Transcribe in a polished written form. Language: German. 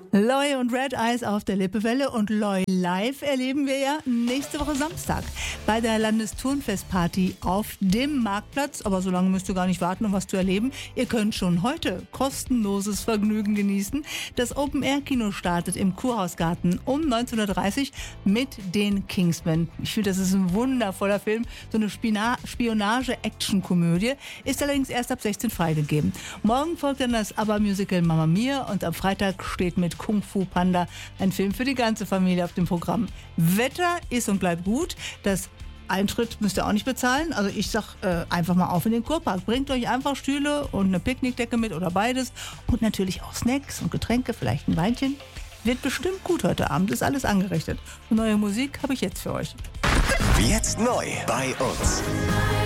Loy und Red Eyes auf der Lippewelle und Loy live erleben wir ja nächste Woche Samstag bei der Landesturnfestparty auf dem Marktplatz. Aber so lange müsst ihr gar nicht warten, um was zu erleben. Ihr könnt schon heute kostenloses Vergnügen genießen. Das Open-Air-Kino startet im Kurhausgarten um 19:30 Uhr mit den Kingsmen. Ich finde, das ist ein wundervoller Film. So eine Spionage-Action-Komödie. Ist allerdings erst ab 16 freigegeben. Morgen folgt dann das ABBA-Musical Mamma Mia und am Freitag steht mit Kung Fu Panda ein Film für die ganze Familie auf dem Programm. Wetter ist und bleibt gut. Das Eintritt müsst ihr auch nicht bezahlen. Also ich sag einfach mal auf in den Kurpark. Bringt euch einfach Stühle und eine Picknickdecke mit oder beides. Und natürlich auch Snacks und Getränke, vielleicht ein Weinchen. Wird bestimmt gut heute Abend. Ist alles angerichtet. Und neue Musik habe ich jetzt für euch. Jetzt neu bei uns.